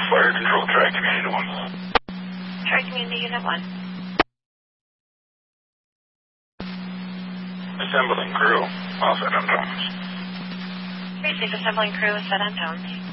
Fire Control, Tri-Community 1. Tri-Community Unit 1. Assembling crew, all set on Thomas. 3-6 assembling crew, set on Tones.